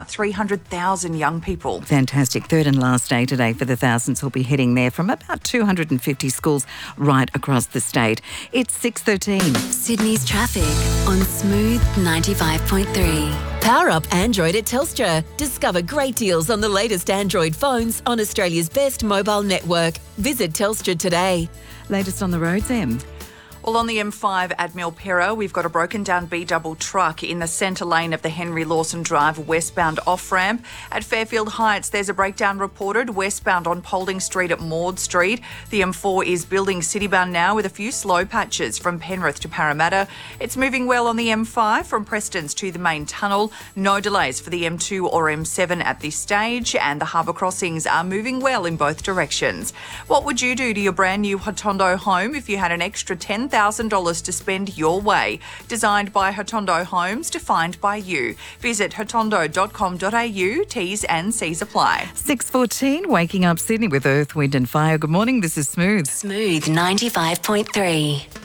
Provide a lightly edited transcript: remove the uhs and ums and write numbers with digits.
about 300,000 young people. Fantastic. Third and last day today for the thousands who'll be heading there from about 250 schools right across the state. It's 6:13. Sydney's traffic on Smooth 95.3. Power up Android at Telstra. Discover great deals on the latest Android phones on Australia's best mobile network. Visit Telstra today. Latest on the roads, Em. Well, on the M5 at Milpera, we've got a broken down B-double truck in the centre lane of the Henry Lawson Drive westbound off-ramp. At Fairfield Heights, there's a breakdown reported westbound on Paulding Street at Maud Street. The M4 is building citybound now with a few slow patches from Penrith to Parramatta. It's moving well on the M5 from Prestons to the main tunnel. No delays for the M2 or M7 at this stage, and the harbour crossings are moving well in both directions. What would you do to your brand new Hotondo home if you had an extra $10,000 to spend your way? Designed by Hotondo Homes, defined by you. Visit hotondo.com.au. T's and C's apply. 6:14, waking up Sydney with Earth, Wind and Fire. Good morning, this is Smooth. Smooth 95.3.